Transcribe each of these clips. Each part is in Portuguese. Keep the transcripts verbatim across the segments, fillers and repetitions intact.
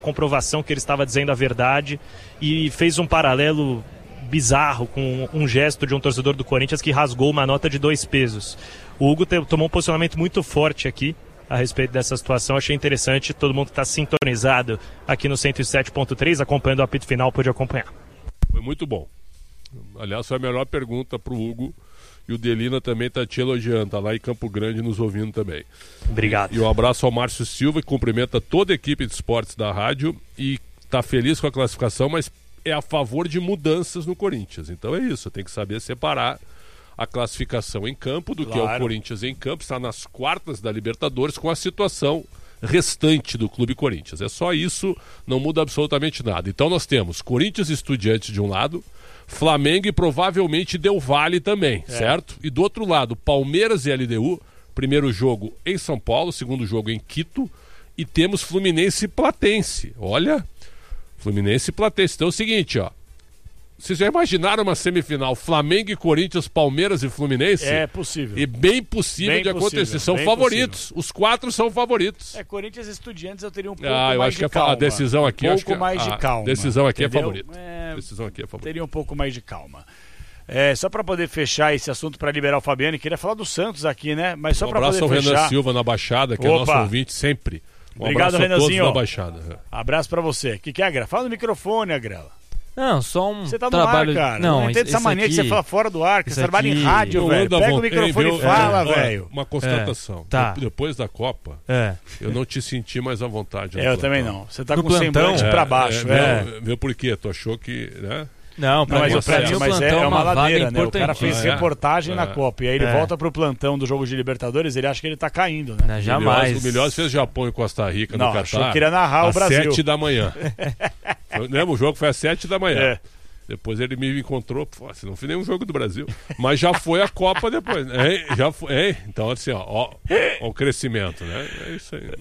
comprovação que ele estava dizendo a verdade e fez um paralelo bizarro com um gesto de um torcedor do Corinthians que rasgou uma nota de dois pesos. O Hugo te, tomou um posicionamento muito forte aqui a respeito dessa situação. Achei interessante, todo mundo que está sintonizado aqui no cento e sete ponto três, acompanhando o apito final, pôde acompanhar. Foi muito bom. Aliás, foi a melhor pergunta para o Hugo. E o Delina também está te elogiando, está lá em Campo Grande nos ouvindo também. Obrigado. E, e um abraço ao Márcio Silva, que cumprimenta toda a equipe de esportes da rádio e está feliz com a classificação, mas é a favor de mudanças no Corinthians. Então é isso, tem que saber separar a classificação em campo do claro. que é o Corinthians em campo. Está nas quartas da Libertadores com a situação restante do Clube Corinthians. É só isso, não muda absolutamente nada. Então nós temos Corinthians e Estudiantes de um lado, Flamengo e provavelmente Del Valle também, é. certo? E do outro lado, Palmeiras e L D U, primeiro jogo em São Paulo, segundo jogo em Quito, e temos Fluminense e Platense. Olha, Fluminense e Platense. Então é o seguinte, ó. Vocês já imaginaram uma semifinal Flamengo e Corinthians, Palmeiras e Fluminense? É possível. E bem possível bem de possível, acontecer. São favoritos. Possível. Os quatro são favoritos. É, Corinthians e Estudiantes eu teria um pouco ah, eu mais acho de que calma. A decisão aqui, um acho pouco que mais de calma. A decisão aqui entendeu? é favorita. É, a decisão aqui é favorita. Teria um pouco mais de calma. É, só para poder fechar esse assunto, para liberar o Fabiano, queria falar do Santos aqui, né? Mas só um para poder fechar. Um abraço ao Renan Silva na Baixada, que Opa. é nosso ouvinte sempre. Um Obrigado, abraço a Renanzinho. todos na Baixada. Abraço para você. O que, que é, Agrela? Fala no microfone, Agrela. Não, só um Você tá no trabalho... ar, cara. Não, não entendo essa mania aqui... que você fala fora do ar, que você trabalha aqui... em rádio, velho. Pega bom. o microfone Ei, e fala, é, velho. Uma constatação. É, tá. Depois da Copa, é. eu não te senti mais à vontade. É, eu também não. Você tá no com o semblante é, pra baixo. É, é. Viu por quê? Tu achou que... Né? Não, pra não, mim, mas, pra mim, mim o mas plantão é uma ladeira, vaga né? O cara fez é, reportagem é, na Copa e aí ele é. volta pro plantão do jogo de Libertadores, ele acha que ele tá caindo, né? Não, jamais. O Milhões fez Japão e Costa Rica não, no Catar. Achou que iria narrar o Brasil. Às sete da manhã. Lembra? O jogo foi às sete da manhã. É. Depois ele me encontrou, pô, você não fez nenhum jogo do Brasil. Mas já foi a Copa depois. É, já foi, é, então, assim, ó, ó, ó, o crescimento, né? É isso aí.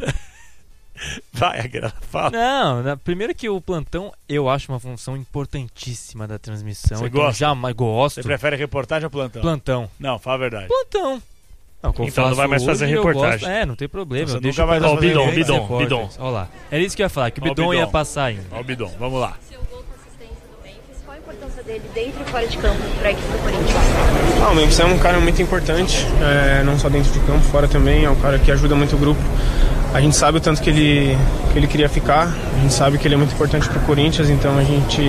Vai, Agrela, fala. Não, na, primeiro que o plantão eu acho uma função importantíssima da transmissão. Você então gosta? Jamais gosto. Você prefere reportagem ou plantão? Plantão. Não, fala a verdade. Plantão. Não, então não vai mais fazer hoje, reportagem. Gosto, é, não tem problema. Você eu nunca vai Ó, o Bidon, Bidon, Bidon. Olha lá. Era isso que eu ia falar, que o Ó, Bidon, Bidon ia passar ainda. Ó o Bidon, vamos lá. Seu gol com assistência do Memphis, qual a importância dele dentro e fora de campo para a equipe do Corinthians? Ah, o Memphis é um cara muito importante, é, não só dentro de campo, fora também, é um cara que ajuda muito o grupo. A gente sabe o tanto que ele, que ele queria ficar, a gente sabe que ele é muito importante para o Corinthians, então a gente,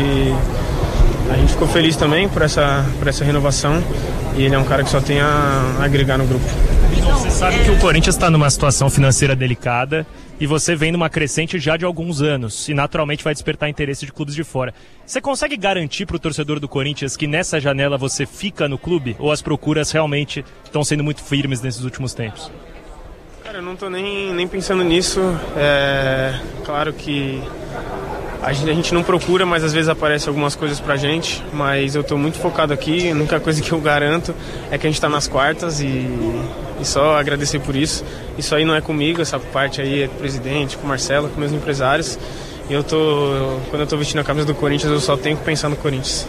a gente ficou feliz também por essa, por essa renovação e ele é um cara que só tem a agregar no grupo. Você sabe que o Corinthians está numa situação financeira delicada e você vem numa crescente já de alguns anos e naturalmente vai despertar interesse de clubes de fora. Você consegue garantir para o torcedor do Corinthians que nessa janela você fica no clube ou as procuras realmente estão sendo muito firmes nesses últimos tempos? Cara, eu não tô nem, nem pensando nisso. É claro que a gente, a gente não procura, mas às vezes aparecem algumas coisas pra gente. Mas eu tô muito focado aqui. A única coisa que eu garanto é que a gente tá nas quartas e, e só agradecer por isso. Isso aí não é comigo, essa parte aí é com o presidente, com o Marcelo, com meus empresários. E eu tô, eu, quando eu tô vestindo a camisa do Corinthians, eu só tenho que pensar no Corinthians.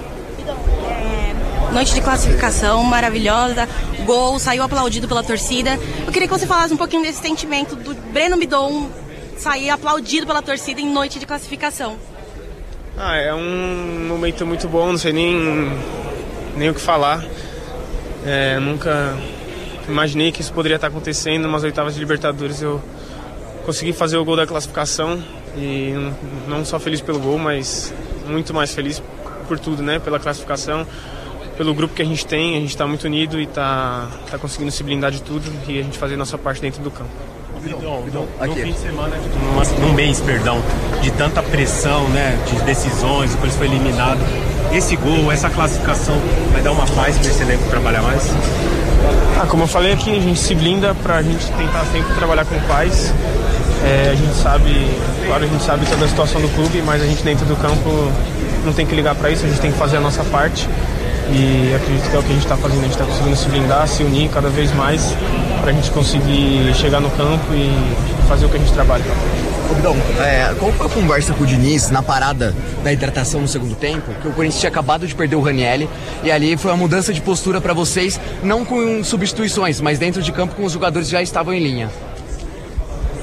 Noite de classificação maravilhosa, gol, saiu aplaudido pela torcida. Eu queria que você falasse um pouquinho desse sentimento do Breno Bidon sair aplaudido pela torcida em noite de classificação. Ah, é um momento muito bom, não sei nem, nem o que falar. É, nunca imaginei que isso poderia estar acontecendo nas oitavas de Libertadores. Eu consegui fazer o gol da classificação e não só feliz pelo gol, mas muito mais feliz por tudo, né? Pela classificação, pelo grupo que a gente tem, a gente está muito unido e está tá conseguindo se blindar de tudo e a gente fazer nossa parte dentro do campo. Bidon, Bidon, no fim de semana, num mês, perdão, de tanta pressão, né, de decisões, depois foi eliminado, esse gol, essa classificação vai dar uma paz para esse elenco trabalhar mais? Ah, como eu falei aqui, a gente se blinda para a gente tentar sempre trabalhar com paz. É, a gente sabe, claro, a gente sabe toda a situação do clube, mas a gente dentro do campo não tem que ligar para isso, a gente tem que fazer a nossa parte. E acredito que é o que a gente está fazendo, a gente está conseguindo se blindar, se unir cada vez mais para a gente conseguir chegar no campo e fazer o que a gente trabalha. Bidon, é, qual foi a conversa com o Diniz na parada da hidratação no segundo tempo? Que o Corinthians tinha acabado de perder o Ranieri e ali foi uma mudança de postura para vocês, não com substituições, mas dentro de campo com os jogadores que já estavam em linha.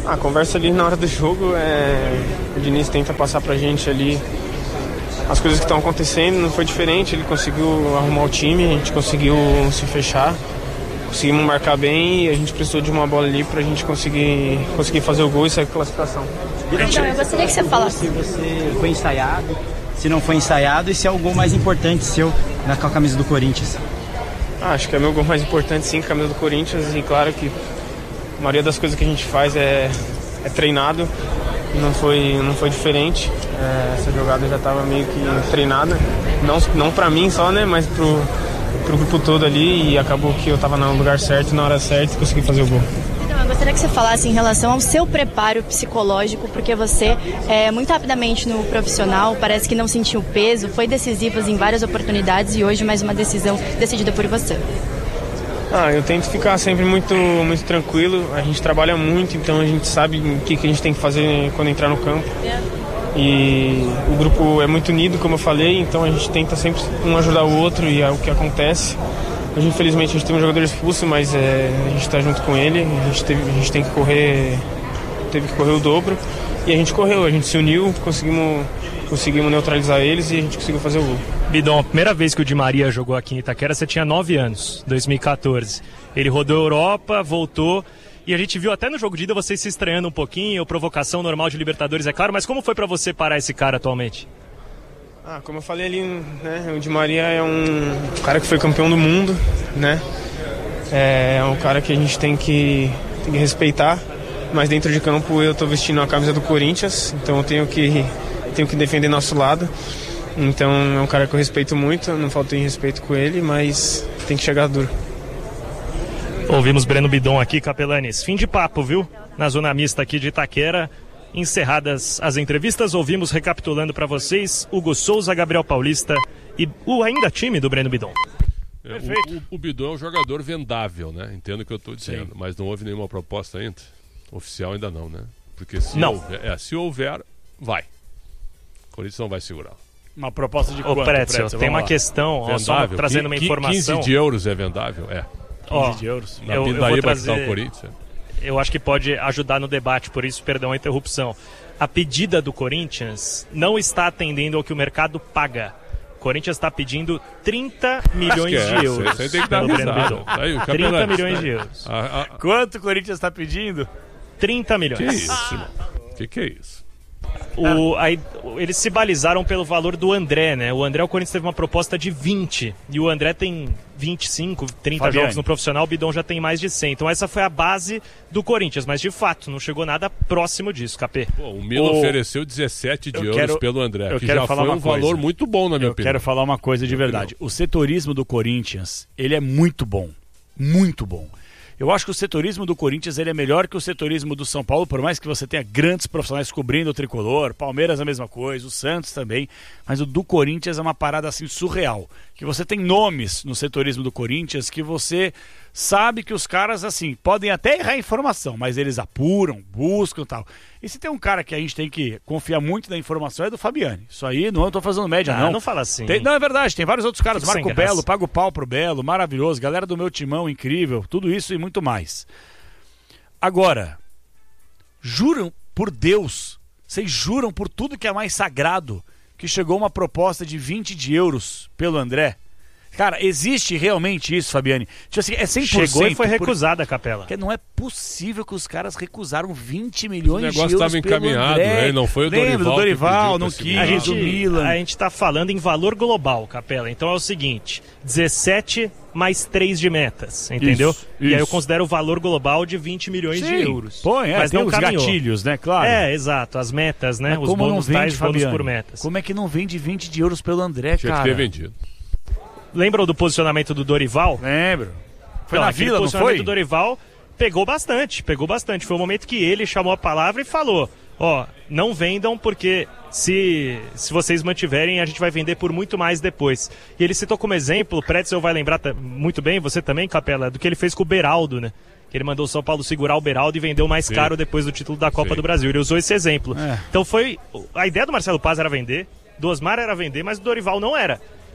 A conversa ali na hora do jogo, é... o Diniz tenta passar pra gente ali as coisas que estão acontecendo, não foi diferente, ele conseguiu arrumar o time, a gente conseguiu se fechar, conseguimos marcar bem e a gente precisou de uma bola ali pra gente conseguir, conseguir fazer o gol e sair com a classificação. Então, eu gostaria que você falasse se você foi ensaiado, se não foi ensaiado e se é o gol mais importante seu na camisa do Corinthians. Ah, acho que é o meu gol mais importante sim, camisa do Corinthians, e claro que a maioria das coisas que a gente faz é, é treinado, não foi, não foi diferente. É, essa jogada já estava meio que treinada, não, não para mim só, né, mas pro, pro grupo todo ali, e acabou que eu estava no lugar certo, na hora certa, e consegui fazer o gol. Então, eu gostaria que você falasse em relação ao seu preparo psicológico, porque você, é, muito rapidamente no profissional, parece que não sentiu peso, foi decisivo em várias oportunidades e hoje mais uma decisão decidida por você. Ah, eu tento ficar sempre muito, muito tranquilo, a gente trabalha muito, então a gente sabe o que, que a gente tem que fazer quando entrar no campo. E o grupo é muito unido, como eu falei, então a gente tenta sempre um ajudar o outro e é o que acontece. Hoje, infelizmente, a gente tem um jogador expulso, mas é, a gente está junto com ele, a gente, teve, a gente tem que correr, teve que correr o dobro, e a gente correu, a gente se uniu, conseguimos, conseguimos neutralizar eles e a gente conseguiu fazer o gol. Bidon, a primeira vez que o Di Maria jogou aqui em Itaquera, você tinha nove anos, dois mil e quatorze. Ele rodou a Europa, voltou, e a gente viu até no jogo de ida vocês se estranhando um pouquinho, provocação normal de Libertadores, é claro, mas como foi pra você parar esse cara atualmente? Ah, como eu falei ali, né, o Di Maria é um cara que foi campeão do mundo, né? É um cara que a gente tem que, tem que respeitar, mas dentro de campo eu tô vestindo a camisa do Corinthians, então eu tenho que, tenho que defender nosso lado. Então é um cara que eu respeito muito, não falta em respeito com ele, mas tem que chegar duro. Ouvimos Breno Bidon aqui, Capelanes. Fim de papo, viu? Na zona mista aqui de Itaquera. Encerradas as entrevistas, ouvimos, recapitulando para vocês, Hugo Souza, Gabriel Paulista e o ainda time do Breno Bidon. É, o, o, o Bidon é um jogador vendável, né? Entendo o que eu estou dizendo, sim, mas não houve nenhuma proposta ainda. Oficial ainda não, né? Porque se, não. Houver, é, se houver, vai. O Corinthians não vai segurar. Uma proposta de quanto, Ô, Pretzel, Pretzel, tem uma lá. questão, ó, só trazendo uma informação. quinze de euros é vendável? É. quinze de euros. Na eu, eu vou trazer... o Corinthians. É. Eu acho que pode ajudar no debate, por isso, perdão a interrupção. A pedida do Corinthians não está atendendo ao que o mercado paga. O Corinthians está pedindo trinta milhões é, de euros. Você tem que dar risada. Aí, trinta milhões né? de euros. A, a... Quanto o Corinthians está pedindo? trinta milhões. Que isso, irmão? Que que é isso? O, aí, eles se balizaram pelo valor do André, né? O André, o Corinthians teve uma proposta de vinte. E o André tem vinte e cinco, trinta Fabiane. Jogos no profissional, o Bidon já tem mais de cem. Então essa foi a base do Corinthians. Mas de fato, não chegou nada próximo disso, Capê. Pô, o Milan o... ofereceu dezessete de euros quero... pelo André. Eu que quero já falar foi uma um coisa. valor muito bom, na minha eu opinião. Eu quero falar uma coisa de verdade. O setorismo do Corinthians, ele é muito bom. Muito bom. Eu acho que o setorismo do Corinthians ele é melhor que o setorismo do São Paulo, por mais que você tenha grandes profissionais cobrindo o tricolor, Palmeiras a mesma coisa, o Santos também, mas o do Corinthians é uma parada assim surreal, que você tem nomes no setorismo do Corinthians que você sabe que os caras assim, podem até errar a informação, mas eles apuram, buscam e tal. E se tem um cara que a gente tem que confiar muito na informação é do Fabiane. Isso aí não eu tô fazendo média ah, não. Não fala assim. Tem, não, é verdade, tem vários outros caras, Fico Marco Belo, paga o pau pro Belo, maravilhoso, galera do meu timão, incrível, tudo isso e muito mais. Agora, juram por Deus, vocês juram por tudo que é mais sagrado, que chegou uma proposta de vinte de euros pelo André? Cara, existe realmente isso, Fabiane? Tipo assim, é cem por cento. Chegou e foi recusada, por... Capela. Porque não é possível que os caras recusaram vinte milhões de euros. O negócio estava encaminhado, né? Não foi o Dorival. Lembra do Dorival, não quis, a gente, do Milan. A gente tá falando em valor global, Capela. Então é o seguinte, dezessete mais três de metas, entendeu? Isso, e isso. aí eu considero o valor global de vinte milhões Sim, de euros. Põe, é, mas tem não os caminhou. gatilhos, né? Claro. É, exato, as metas, né? Mas os como bônus não vende, tais, bônus Fabiane? por metas. Como é que não vende vinte de euros pelo André, Tinha cara? Tinha que ter vendido. Lembram do posicionamento do Dorival? Lembro. Foi não, na Vila, não posicionamento foi? do Dorival pegou bastante, pegou bastante. Foi o momento que ele chamou a palavra e falou, ó, não vendam porque se, se vocês mantiverem a gente vai vender por muito mais depois. E ele citou como exemplo, o Pretzel vai lembrar muito bem, você também, Capela, do que ele fez com o Beraldo, né? Que ele mandou o São Paulo segurar o Beraldo e vendeu mais Sim. caro depois do título da Copa Sim. do Brasil. Ele usou esse exemplo. É. Então foi... A ideia do Marcelo Paz era vender, do Osmar era vender, mas do Dorival não era.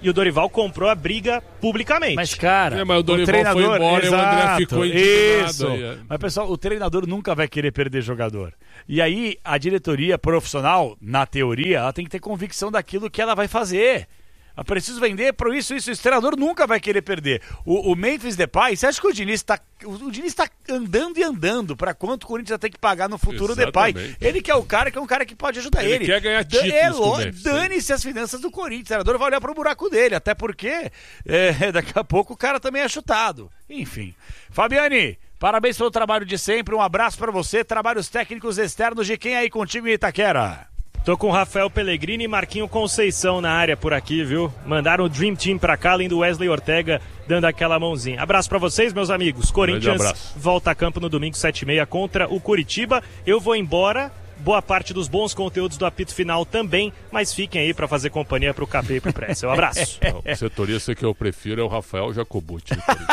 e o Dorival comprou a briga publicamente. Mas, cara, é, mas o Dorival o treinador, foi embora exato, e o André ficou indignado. Isso. Aí, é. Mas, pessoal, o treinador nunca vai querer perder jogador. E aí, a diretoria profissional, na teoria, ela tem que ter convicção daquilo que ela vai fazer. Eu preciso vender por isso, isso. Esse treinador nunca vai querer perder. O, o Memphis Depay, você acha que o Diniz está o Diniz está andando e andando para quanto o Corinthians vai ter que pagar no futuro o Depay? Ele que é o cara que é um cara que pode ajudar ele. Ele quer ganhar títulos é, com o Memphis. Dane-se as finanças do Corinthians. O treinador vai olhar para o buraco dele, até porque é, daqui a pouco o cara também é chutado. Enfim. Fabiane, parabéns pelo trabalho de sempre. Um abraço para você. Trabalhos técnicos externos de quem aí contigo em Itaquera? Tô com o Rafael Pellegrini e Marquinho Conceição na área por aqui, viu? Mandaram o Dream Team pra cá, além do Wesley Ortega dando aquela mãozinha. Abraço pra vocês, meus amigos. Corinthians volta a campo no domingo, sete e meia, contra o Curitiba. Eu vou embora. Boa parte dos bons conteúdos do apito final também, mas fiquem aí pra fazer companhia pro Capê e pro Pretzel. Um abraço. O setorista que eu prefiro é o Rafael Jacobucci.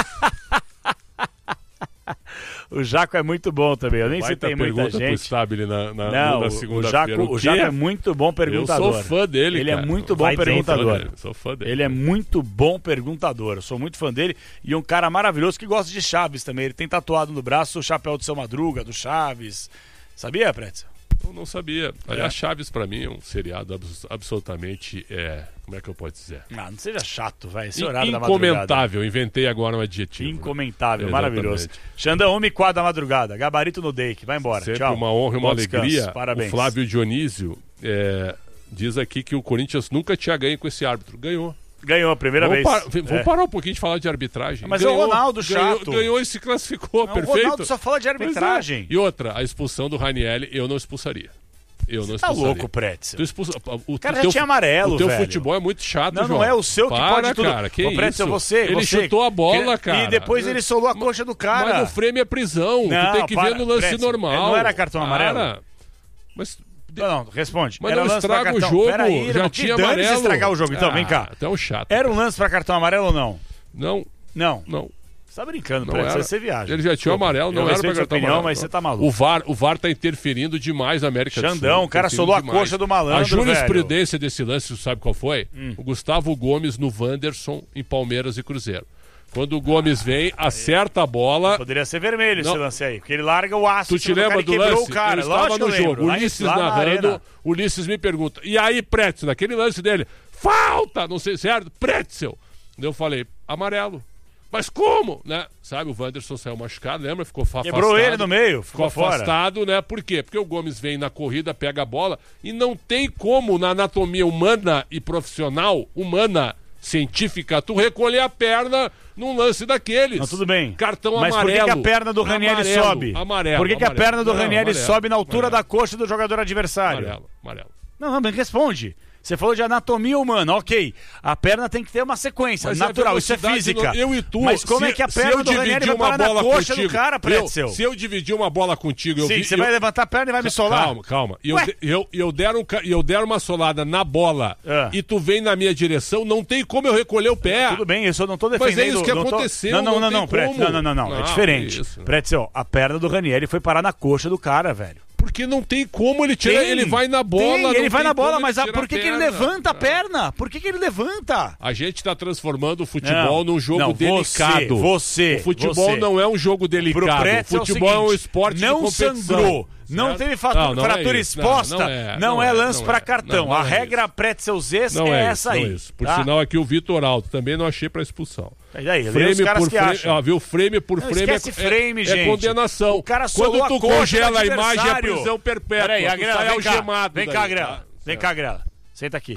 O Jaco é muito bom também, eu nem sei se tem muita gente. Pro Stabile na, na, Não, na segunda-feira. O, o Jaco é muito bom perguntador. Eu sou fã dele, Ele cara. é muito bom Vai perguntador. dele, sou fã dele. Ele é muito bom perguntador. Eu sou muito fã dele e um cara maravilhoso que gosta de Chaves também. Ele tem tatuado no braço o chapéu do Seu Madruga, do Chaves. Sabia, Pretzel? Eu não sabia. Aliás, é. Chaves pra mim é um seriado abs- absolutamente, é, como é que eu posso dizer? Ah, não seja chato, vai. Esse In- horário da madrugada. Incomentável, inventei agora um adjetivo. Incomentável, né? maravilhoso. Xandão, uma e quatro da madrugada, gabarito no Dake, vai embora, Sempre tchau. uma honra e uma Bom alegria. descanso. Parabéns. O Flávio Dionísio é, diz aqui que o Corinthians nunca tinha ganho com esse árbitro. Ganhou. Ganhou a primeira vamos vez. Par, vamos é. parar um pouquinho de falar de arbitragem. Mas ganhou, é o Ronaldo ganhou, chato. Ganhou e se classificou, Não, perfeito. O Ronaldo só fala de arbitragem. É. E outra, a expulsão do Ranieri eu não expulsaria. Eu não Você tá expulsaria. louco, Pretzel. Tu expulsa, o, o cara teu, já tinha amarelo, O teu velho. futebol é muito chato, Não, João. não é o seu que Para, pode tudo. cara, que Ô, Pretzel, isso? você, Ele você, chutou a bola, que, cara. E depois ele solou a coxa do cara. Mas no frame é prisão. Não, tu tem que para, ver no lance Pretzel, normal. não era cartão amarelo? Para. Mas... Não, não, responde. Mas era não lance pra estraga cartão. o jogo, Peraí, já irmão, tinha que dane-se amarelo. estragar o jogo. Então, ah, vem cá. Até um chato. Era um lance pra cartão amarelo ou não? Não. Não? Não. Você tá brincando, Não Pretzel, era. você viaja. Ele já tinha o amarelo, não eu era pra respeito sua cartão opinião, amarelo. mas você tá maluco. O V A R, o V A R tá interferindo demais na América do Sul. Xandão, o cara solou a demais. coxa do malandro, A jurisprudência velho. desse lance, sabe qual foi? Hum. O Gustavo Gomes no Wanderson em Palmeiras e Cruzeiro. Quando o Gomes vem, acerta a bola... Poderia ser vermelho Não. esse lance aí, porque ele larga o aço. Tu te lembra do quebrou lance? o cara. Eu estava Lógico no que eu jogo, lembro. Ulisses Lá na narrando, arena. Ulisses me pergunta, e aí, Pretzel, naquele lance dele, falta, não sei, certo? Pretzel. Eu falei, amarelo. Mas como, né? Sabe, o Wanderson saiu machucado, lembra? Ficou afastado. Quebrou ele no meio, ficou, ficou afastado, né? Por quê? Porque o Gomes vem na corrida, pega a bola e não tem como, na anatomia humana e profissional, humana, científica, tu recolher a perna num lance daqueles. Não, tudo bem. Cartão Mas amarelo. por que, que a perna do Ranieri amarelo, sobe? Amarelo. Por que, que a amarelo. perna do Não, Ranieri amarelo, sobe na altura amarelo. da coxa do jogador adversário? Amarelo, amarelo. Não, não, mas responde. Você falou de anatomia humana, ok. A perna tem que ter uma sequência Mas natural, é isso é física. No, eu e tu, mas como se, é que a se perna eu do Ranieri vai parar na coxa contigo, do cara, Pretzel? Eu, se eu dividir uma bola contigo... Eu Sim, vi, você eu, vai levantar a perna e vai me solar? Calma, calma. E eu, eu, eu, der um, eu der uma solada na bola ah. e tu vem na minha direção, não tem como eu recolher o pé. Tudo bem, eu só não tô defendendo... Mas é isso que não aconteceu, tô... Não, não, não, não, não, não, Pretzel, não, não, não, não, não, é diferente. É isso, Pretzel, a perna do Ranieri foi parar na coxa do cara, velho. Porque não tem como ele tirar, ele vai na bola. Tem, ele vai na bola, mas a, ele por que, que ele perna? levanta a perna? Por que, que ele levanta? A gente está transformando o futebol não, num jogo não, delicado. Você, você. O futebol você. não é um jogo delicado. O futebol é, é, o seguinte, é um esporte não de competição. Sangrou. Não certo? teve fatura, não, não fratura é exposta, não, não, é, não, não é, é lance não para é, cartão. não, não a é regra Pretzel Zez não é, é essa isso, aí. Não é isso. Por tá? sinal, aqui o Vitor Alto também não achei para expulsão. E aí, frame os caras por que frame, acham. ó, viu? Frame por não, frame, é, frame é, gente. é condenação. O cara solou Quando tu a coxa congela a do imagem, é adversário. prisão perpétua. Peraí, a tu Grela, sai vem cá, algemado vem daí, cá, Grela. tá? Vem cá, Grela. Senta aqui.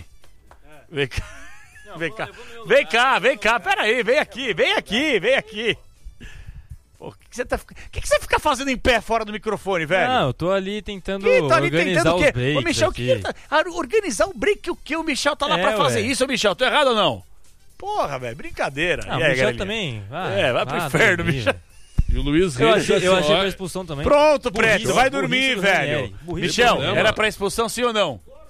Vem cá. Não, vem cá. Vem cá, vem cá. Peraí, vem aqui, vem aqui, vem aqui. O que, que, você tá, que, que você fica fazendo em pé fora do microfone, velho? Não, eu tô ali tentando que tá ali organizar tentando o quê? os breaks Ô, Michel, aqui. que que tá... ah, organizar o break o quê? O Michel tá lá é, pra fazer ué. isso, Michel. Tô errado ou não? Porra, velho, brincadeira. Ah, e o aí, Michel galinha? também. Ah, é, vai pro ah, inferno, dormir, Michel. E o Luiz Eu Reis... achei, eu assim, achei ó, pra expulsão também. Pronto, Burrice, Preto, vai burrice dormir, do velho. Ranieri. Burrice Michel, do Ranieri. era pra expulsão sim ou não?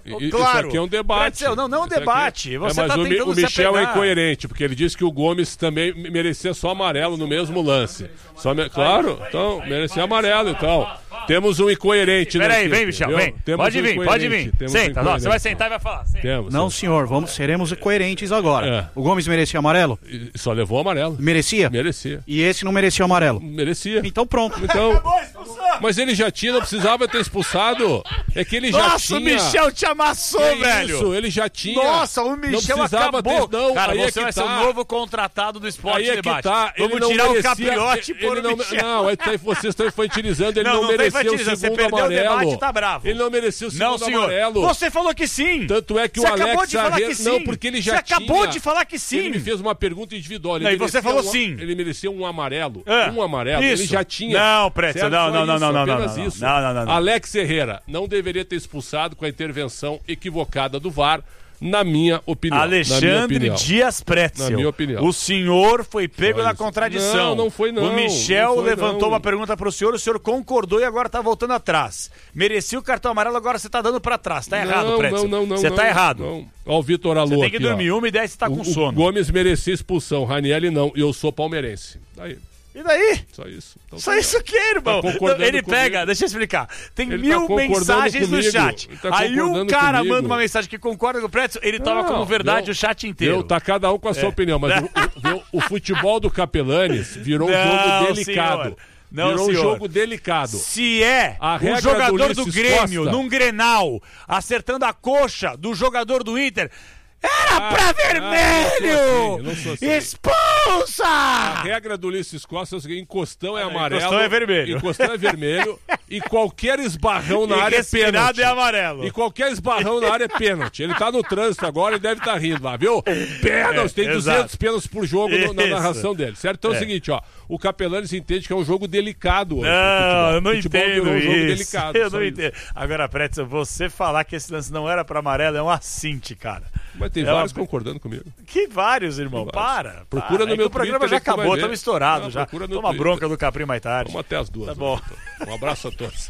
E, claro. Isso aqui é um debate. Pretzel, não, não é um debate. Você é, mas tá o, tentando o Michel se é apegar. incoerente, porque ele disse que o Gomes também merecia só amarelo no mesmo lance. Só me... Claro, então, merecia amarelo, então. Temos um incoerente, né? Peraí, vem, Michel, vem. Temos pode um vir, pode vir. Senta, um não, você vai sentar e vai falar. Senta. Temos, Não, temos. senhor, vamos, seremos coerentes agora. É. O Gomes merecia amarelo? E só levou amarelo. Merecia? Merecia. E esse não merecia amarelo? Merecia. Então pronto. Então, mas ele já tinha, não precisava ter expulsado. É que ele já Nossa, tinha. o Michel te amassou, Que velho. Isso, ele já tinha. Nossa, o não Michel precisava acabou. ter, não. Cara, aí você é que vai ser tá. o novo contratado do Esporte Aí é que Debate. tá. Ele Vamos não tirar merecia, o Capriote e pôr ele o não, Michel. não, é, tá- vocês estão infantilizando, ele Não, não, não tá mereceu o infantilizando, segundo você perdeu o amarelo. debate e tá bravo. Ele não mereceu o segundo Não, senhor. amarelo. Você falou que sim. Tanto é que Você o Alex acabou de falar Arre- que sim. Não, porque ele já Você tinha. acabou de falar que sim. Ele me fez uma pergunta individual. Ele Não, e você merecia falou um- sim. Ele merecia um amarelo. É. Um amarelo. Isso. Ele já tinha. Não, Pretzel, Certo? não, Só não, não, isso, não, não, apenas não, isso. não, não, não, não. Alex Herrera não deveria ter expulsado com a intervenção equivocada do V A R, na minha opinião. na minha Alexandre opinião. Dias Pretzel. Na minha opinião. O senhor foi pego Só na isso. contradição. Não, não foi não. O Michel Não foi levantou não. uma pergunta pro senhor, o senhor concordou e agora tá voltando atrás. Merecia o cartão amarelo, agora você tá dando pra trás. Tá errado, não, Pretzel. Não, não, não. Você não, tá errado. Não. Ó, o Vitor Alô Você tem que aqui, dormir ó. uma e dez, você tá com o, sono. O Gomes merecia expulsão, Ranieri não. E eu sou palmeirense. Daí. E daí? Só isso. Então, Só tá isso que, irmão. Tá concordando Ele comigo. pega, deixa eu explicar. Tem Ele tá mil concordando mensagens no comigo. chat. Ele tá Aí o concordando cara comigo. manda uma mensagem que concorda com o Pretzel, ele toma Não, como verdade não. o chat inteiro. Eu, tá cada um com a sua É. opinião, mas o, o- o futebol do Capelanes virou um Não, jogo delicado. senhor. Não, virou senhor. um jogo delicado. Se é A um regra jogador do do, Ulisses Grêmio, Costa- num Grenal, acertando a coxa do jogador do Inter, era Ah, pra ah, vermelho! eu não sou assim, eu não sou assim. Expulsa! A regra do Ulisses Costa é o seguinte: encostão é amarelo. encostão é vermelho. Encostão é vermelho. E qualquer esbarrão na E área é respirado pênalti. é amarelo. E qualquer esbarrão na área é pênalti. Ele tá no trânsito agora e deve estar rindo lá, viu? Pênalti, É, tem duzentos exato. pênaltis por jogo no- na Isso. narração dele, certo? Então é, É. o seguinte, ó. O Capelanes entende que é um jogo delicado hoje. Não, eu não o futebol entendo virou um jogo isso. delicado. Eu só não isso. entendo. Agora, Pretzel, você falar que esse lance não era pra amarelo é um assinte, cara. Mas tem É vários uma- concordando comigo. Que vários, irmão. Tem vários. Para. Procura para. no É que meu o programa Twitter já aí que você acabou, vai ver. estamos estourados Não, já. procura no Toma Twitter. bronca do Capri mais tarde. Vamos até as duas. Tá bom. Um abraço a todos.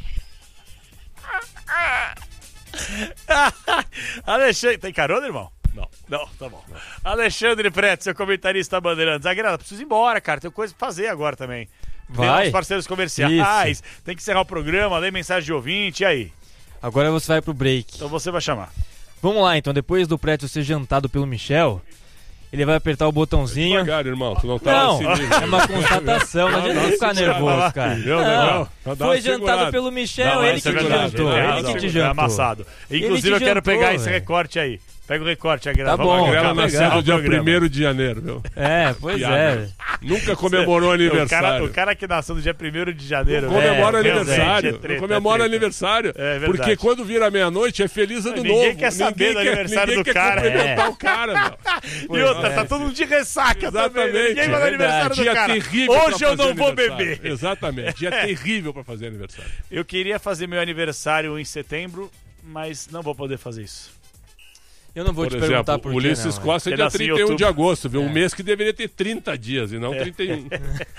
Alexandre, tem carona, irmão? Não. Não, tá bom. Alexandre Pretzel, seu comentarista Bandeirantes. Zagueirada, preciso ir embora, cara. Tem coisa pra fazer agora também. Tem Vai. uns parceiros comerciais, tem que encerrar o programa, ler mensagem de ouvinte, e aí? Agora você vai pro break. Então você vai chamar. Vamos lá, então. Depois do Pretzel ser jantado pelo Michel, ele vai apertar o botãozinho. Devagar, irmão. Tu não tá Não, nesse nível. é uma constatação. Não adianta ficar nervoso, cara. Viu, Não, negão? Vai dar uma foi jantado segurada. pelo Michel, Não, ele isso que é te verdade, jantou. tem Ele razão, que te é jantou. amassado. Ele Inclusive, te eu quero jantou, pegar esse velho. recorte aí. Pega o recorte, Aguilera. Tá Vamos bom. lá, Ela vamos nasceu pegar no o dia programa. primeiro de janeiro, viu? É, pois Piada. é. Nunca comemorou O aniversário. cara, o cara que nasceu no dia primeiro de janeiro. Não comemora é, aniversário. é treta, não comemora é treta. aniversário. É verdade. Porque quando vira meia-noite é feliz ano Ninguém novo. quer saber do quer- aniversário ninguém do quer cara. cumprimentar É. o cara, meu. E outra, É. tá todo mundo de ressaca também. Exatamente. Ninguém vai no É aniversário do Dia cara. terrível pra Hoje eu fazer não vou aniversário. beber. Exatamente. Dia terrível pra fazer aniversário. Eu queria fazer meu aniversário em setembro, mas não vou poder fazer isso. Eu não vou Por te exemplo, perguntar por o quê, Ulisses não, é. Costa é Ele dia nasceu em trinta e um de outubro. agosto, viu? É. Um mês que deveria ter trinta dias e não trinta e um. Tá,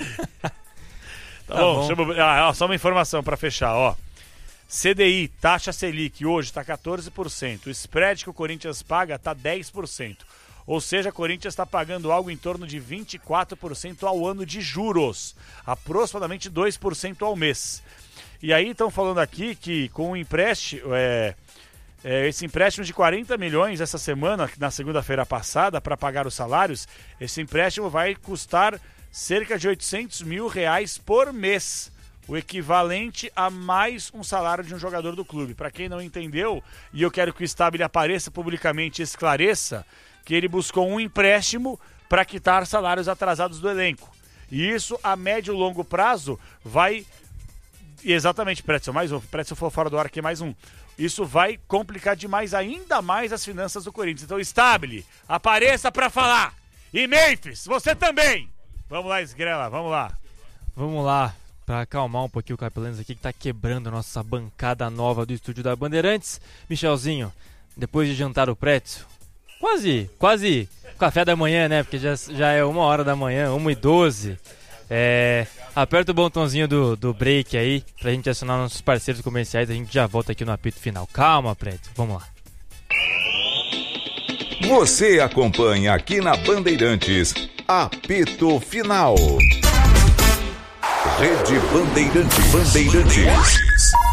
Tá bom, bom. chama- ah, ó, só uma informação pra fechar, ó. C D I, taxa Selic, hoje tá quatorze por cento. O spread que o Corinthians paga tá dez por cento. Ou seja, o Corinthians está pagando algo em torno de vinte e quatro por cento ao ano de juros. Aproximadamente dois por cento ao mês. E aí estão falando aqui que com o empréstimo... É, É, esse empréstimo de quarenta milhões essa semana, na segunda-feira passada, para pagar os salários, esse empréstimo vai custar cerca de oitocentos mil reais por mês, o equivalente a mais um salário de um jogador do clube. Para quem não entendeu, e eu quero que o Stabile apareça publicamente e esclareça, que ele buscou um empréstimo para quitar salários atrasados do elenco. E isso, a médio e longo prazo, vai... Exatamente, Pretzel, mais um. Pretzel foi fora do ar aqui, mais um. Isso vai complicar demais, ainda mais as finanças do Corinthians. Então, Stabile, apareça pra falar. E Memphis, você também. Vamos lá, Esgrela, vamos lá. Vamos lá, pra acalmar um pouquinho o Capelanes aqui, que tá quebrando a nossa bancada nova do estúdio da Bandeirantes. Michelzinho, depois de jantar o Pretzel, quase, quase café da manhã, né? Porque já, já é uma hora da manhã, uma e doze. É, aperta o botãozinho do, do break aí pra gente acionar nossos parceiros comerciais. A gente já volta aqui no apito final. Calma, Prédio, vamos lá. Você acompanha aqui na Bandeirantes, apito final. Rede Bandeirantes. Bandeirantes.